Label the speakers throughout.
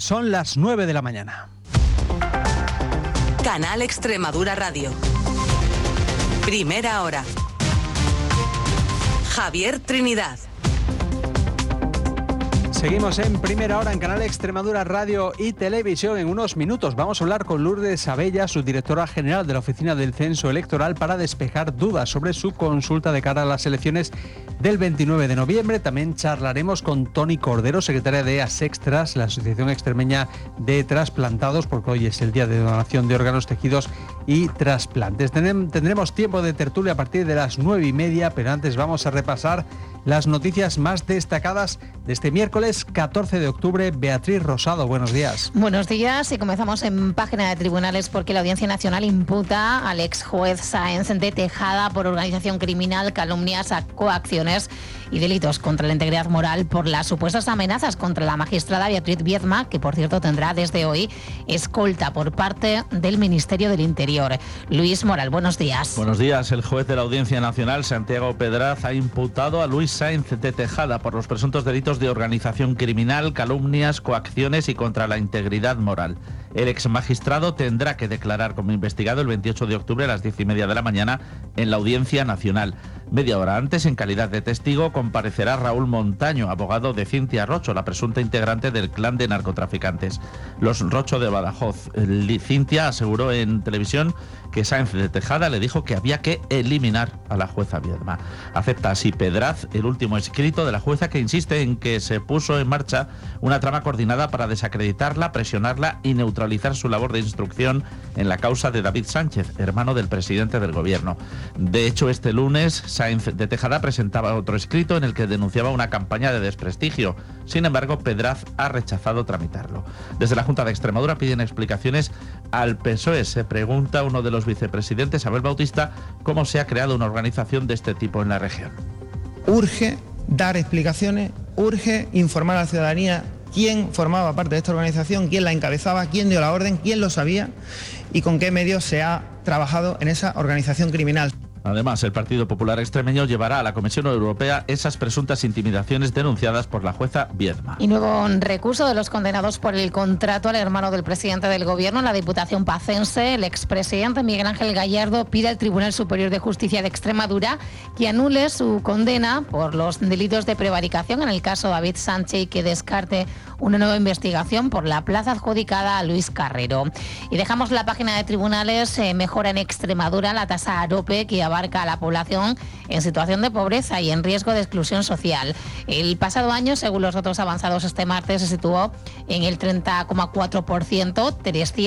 Speaker 1: Son las 9 de la mañana.
Speaker 2: Canal Extremadura Radio. Primera hora. Javier Trinidad.
Speaker 1: Seguimos en Primera Hora en Canal Extremadura Radio y Televisión. En unos minutos vamos a hablar con Lourdes Abella, subdirectora general de la Oficina del Censo Electoral, para despejar dudas sobre su consulta de cara a las elecciones del 29 de noviembre. También charlaremos con Toni Cordero, secretaria de ASEXTRAS, la Asociación Extremeña de Trasplantados, porque hoy es el día de donación de órganos, tejidos y trasplantes. Tendremos tiempo de tertulia a partir de las 9:30, pero antes vamos a repasar las noticias más destacadas de este miércoles 14 de octubre. Beatriz Rosado, buenos días.
Speaker 3: Buenos días, y comenzamos en página de tribunales porque la Audiencia Nacional imputa al ex juez Sáenz de Tejada por organización criminal, calumnias, coacciones y delitos contra la integridad moral por las supuestas amenazas contra la magistrada Beatriz Viedma, que por cierto tendrá desde hoy escolta por parte del Ministerio del Interior. Luis Moral, buenos días.
Speaker 4: Buenos días. El juez de la Audiencia Nacional, Santiago Pedraz, ha imputado a Luis Sáenz de Tejada por los presuntos delitos de organización criminal, calumnias, coacciones y contra la integridad moral. El ex magistrado tendrá que declarar como investigado el 28 de octubre a las 10:30 de la mañana en la Audiencia Nacional. Media hora antes, en calidad de testigo, comparecerá Raúl Montaño, abogado de Cintia Rocho, la presunta integrante del clan de narcotraficantes, los Rocho de Badajoz. Cintia aseguró en televisión que Sáenz de Tejada le dijo que había que eliminar a la jueza Viedma. Acepta así Pedraz el último escrito de la jueza, que insiste en que se puso en marcha una trama coordinada para desacreditarla, presionarla y neutralizar su labor de instrucción en la causa de David Sánchez, hermano del presidente del gobierno. De hecho, este lunes Sáenz de Tejada presentaba otro escrito en el que denunciaba una campaña de desprestigio. Sin embargo, Pedraz ha rechazado tramitarlo. Desde la Junta de Extremadura piden explicaciones al PSOE. Se pregunta uno de los vicepresidentes, Abel Bautista, cómo se ha creado una organización de este tipo en la región.
Speaker 5: Urge dar explicaciones, urge informar a la ciudadanía quién formaba parte de esta organización, quién la encabezaba, quién dio la orden, quién lo sabía y con qué medios se ha trabajado en esa organización criminal.
Speaker 4: Además, el Partido Popular Extremeño llevará a la Comisión Europea esas presuntas intimidaciones denunciadas por la jueza Viedma.
Speaker 3: Y nuevo recurso de los condenados por el contrato al hermano del presidente del gobierno en la Diputación Pacense. El expresidente Miguel Ángel Gallardo pide al Tribunal Superior de Justicia de Extremadura que anule su condena por los delitos de prevaricación en el caso David Sánchez y que descarte una nueva investigación por la plaza adjudicada a Luis Carrero. Y dejamos la página de tribunales. Mejora en Extremadura la tasa AROPE, que abarca a la población en situación de pobreza y en riesgo de exclusión social. El pasado año, según los datos avanzados este martes, se situó en el 30,4%,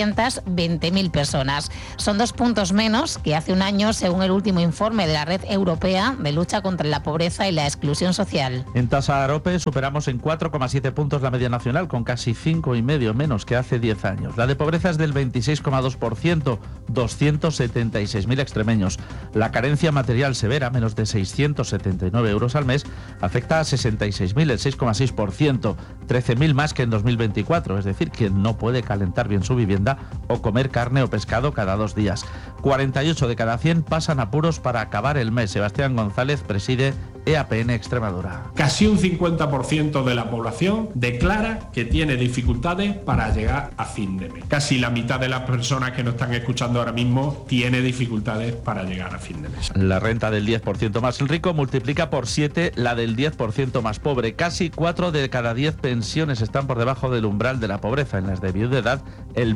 Speaker 3: 320.000 personas. Son 2 puntos menos que hace un año, según el último informe de la Red Europea de Lucha contra la Pobreza y la Exclusión Social.
Speaker 4: En tasa AROPE superamos en 4,7 puntos la media nacional, con casi 5,5 menos que hace 10 años. La de pobreza es del 26,2%, 276.000 extremeños. La carencia material severa, menos de 679 euros al mes, afecta a 66.000, el 6,6%, 13.000 más que en 2024, es decir, quien no puede calentar bien su vivienda o comer carne o pescado cada 2 días. 48 de cada 100 pasan apuros para acabar el mes. Sebastián González preside EAPN Extremadura.
Speaker 6: Casi un 50% de la población declara que tiene dificultades para llegar a fin de mes. Casi la mitad de las personas que nos están escuchando ahora mismo tiene dificultades para llegar a fin de mes.
Speaker 4: La renta del 10% más rico multiplica por 7 la del 10% más pobre. Casi 4 de cada 10 pensiones están por debajo del umbral de la pobreza. En las de viudedad, el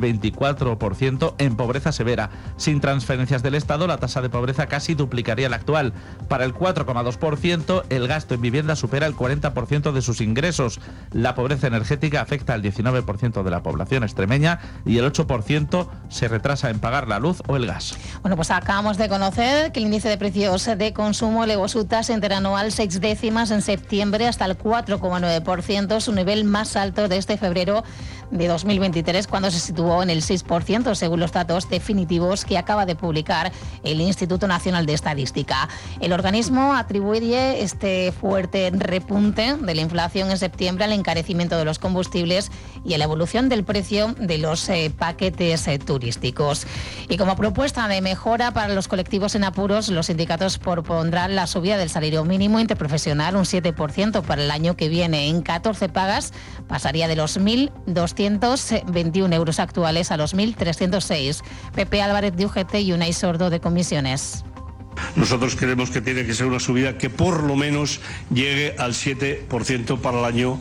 Speaker 4: 24% en pobreza severa. Sin transferencias del Estado, la tasa de pobreza casi duplicaría la actual. Para el 4,2%, el gasto en vivienda supera el 40% de sus ingresos. La pobreza energética afecta al 19% de la población extremeña y el 8% se retrasa en pagar la luz o el gas.
Speaker 3: Bueno, pues acabamos de conocer que el índice de precios de consumo elevó su tasa interanual 6 décimas en septiembre hasta el 4,9%, su nivel más alto desde febrero de 2023, cuando se situó en el 6%, según los datos definitivos que acaba de publicar el Instituto Nacional de Estadística. El organismo atribuye este fuerte repunte de la inflación en septiembre al encarecimiento de los combustibles y a la evolución del precio de los paquetes turísticos. Y como propuesta de mejora para los colectivos en apuros, los sindicatos propondrán la subida del salario mínimo interprofesional un 7% para el año que viene. En 14 pagas pasaría de los 1.221 euros actuales a los 1.306. Pepe Álvarez de UGT y Unai Sordo de Comisiones.
Speaker 7: Nosotros creemos que tiene que ser una subida que por lo menos llegue al 7% para el año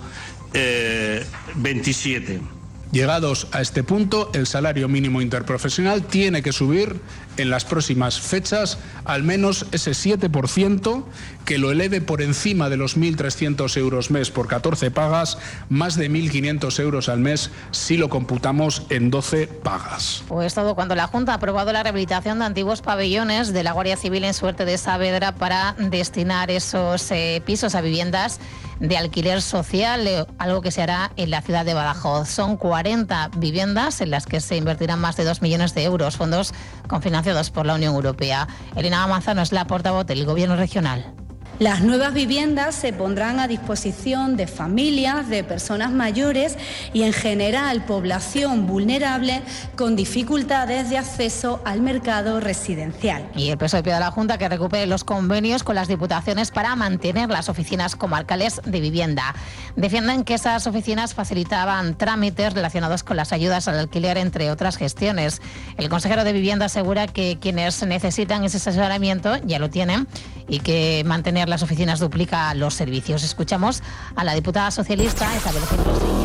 Speaker 7: 27.
Speaker 8: Llegados a este punto, el salario mínimo interprofesional tiene que subir en las próximas fechas al menos ese 7%, que lo eleve por encima de los 1.300 euros mes por 14 pagas, más de 1.500 euros al mes si lo computamos en 12 pagas.
Speaker 3: Pues todo cuando la Junta ha aprobado la rehabilitación de antiguos pabellones de la Guardia Civil en Suerte de Saavedra para destinar esos pisos a viviendas de alquiler social, algo que se hará en la ciudad de Badajoz. Son 40 viviendas en las que se invertirán más de 2 millones de euros, fondos cofinanciados por la Unión Europea. Elena Manzano es la portavoz del Gobierno regional.
Speaker 9: Las nuevas viviendas se pondrán a disposición de familias, de personas mayores y en general población vulnerable con dificultades de acceso al mercado residencial.
Speaker 3: Y el PSOE pide a la Junta que recupere los convenios con las diputaciones para mantener las oficinas comarcales de vivienda. Defienden que esas oficinas facilitaban trámites relacionados con las ayudas al alquiler, entre otras gestiones. El consejero de Vivienda asegura que quienes necesitan ese asesoramiento ya lo tienen y que mantener las oficinas duplica los servicios. Escuchamos a la diputada socialista Isabel Gil.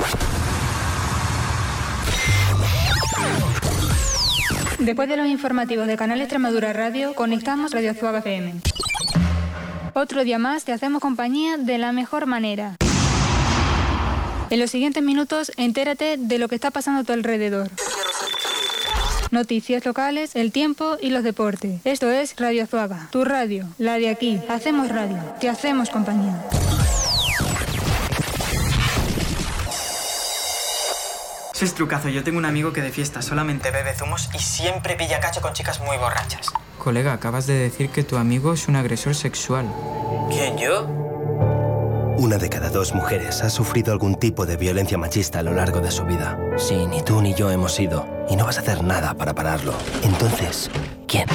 Speaker 10: Después de los informativos de Canal Extremadura Radio, conectamos Radio Azuaga FM. Otro día más te hacemos compañía de la mejor manera. En los siguientes minutos, entérate de lo que está pasando a tu alrededor. Noticias locales, el tiempo y los deportes. Esto es Radio Azuaga, tu radio, la de aquí. Hacemos radio, te hacemos compañía.
Speaker 11: Ese es trucazo. Yo tengo un amigo que de fiesta solamente bebe zumos y siempre pilla cacho con chicas muy borrachas.
Speaker 12: Colega, acabas de decir que tu amigo es un agresor sexual.
Speaker 11: ¿Quién, yo?
Speaker 13: 1 de cada 2 mujeres ha sufrido algún tipo de violencia machista a lo largo de su vida. Sí, ni tú ni yo hemos ido. Y no vas a hacer nada para pararlo. Entonces, ¿quién?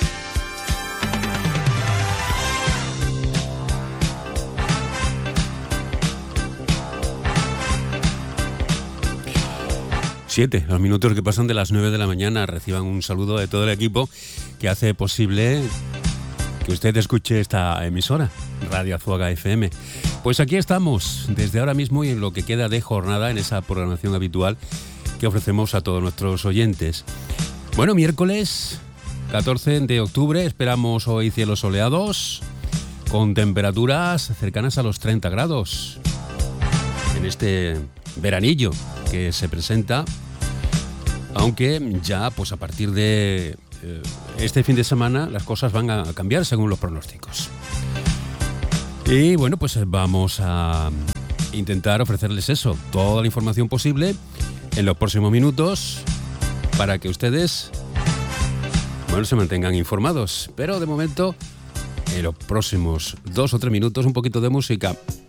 Speaker 14: Los minutos que pasan de las 9 de la mañana. Reciban un saludo de todo el equipo que hace posible que usted escuche esta emisora, Radio Azuaga FM. Pues aquí estamos, desde ahora mismo y en lo que queda de jornada, en esa programación habitual que ofrecemos a todos nuestros oyentes. Bueno, miércoles 14 de octubre, esperamos hoy cielos soleados, con temperaturas cercanas a los 30 grados. En este veranillo que se presenta, aunque ya pues a partir de este fin de semana las cosas van a cambiar según los pronósticos. Y bueno, pues vamos a intentar ofrecerles eso, toda la información posible en los próximos minutos para que ustedes, bueno, se mantengan informados. Pero de momento, en los próximos 2 o 3 minutos, un poquito de música.